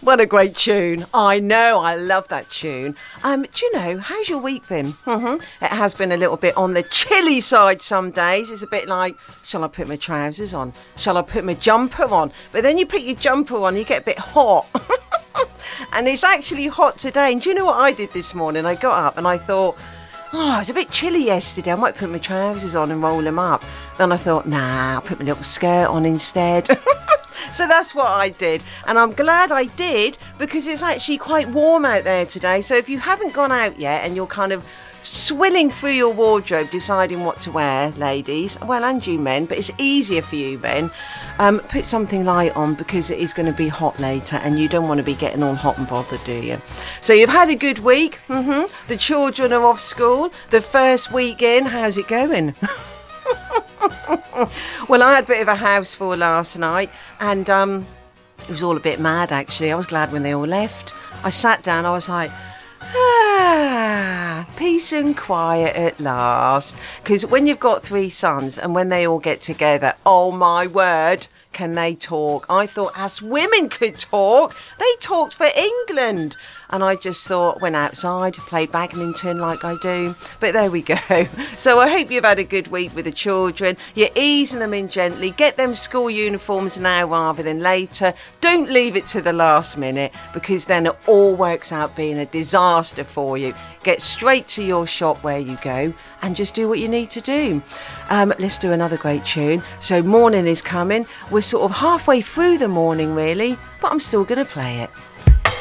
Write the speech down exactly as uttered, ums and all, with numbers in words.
What a great tune. I know, I love that tune. Um, do you know, how's your week been? Mm-hmm. It has been a little bit on the chilly side some days. It's a bit like, shall I put my trousers on? Shall I put my jumper on? But then you put your jumper on, you get a bit hot. And it's actually hot today. And do you know what I did this morning? I got up and I thought, oh, it was a bit chilly yesterday. I might put my trousers on and roll them up. Then I thought, nah, I'll put my little skirt on instead. So that's what I did. And I'm glad I did because it's actually quite warm out there today. So if you haven't gone out yet and you're kind of swilling through your wardrobe deciding what to wear, ladies, well, and you men, but it's easier for you men, um, put something light on because it is going to be hot later and you don't want to be getting all hot and bothered, do you? So you've had a good week. Mm-hmm. The children are off school. The first week in, how's it going? Well, I had a bit of a house full last night and um, it was all a bit mad actually. I was glad when they all left. I sat down, I was like, ah, peace and quiet at last. Because when you've got three sons and when they all get together, oh my word, can they talk. I thought us women could talk. They talked for England. And I just thought, went outside, played badminton like I do. But there we go. So I hope you've had a good week with the children. You're easing them in gently. Get them school uniforms now rather than later. Don't leave it to the last minute because then it all works out being a disaster for you. Get straight to your shop where you go and just do what you need to do. Um, let's do another great tune. So morning is coming. We're sort of halfway through the morning really, but I'm still going to play it.